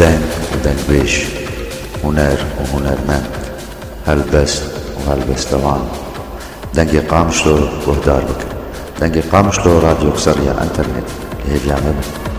دنگ ودنگبيش، هنر وهنرمند، هلبست وهلبستوان. دنگی قامشلو وهدار بك، دنگی قامشلو راديو كسرية انترنت اللي هي بيعمل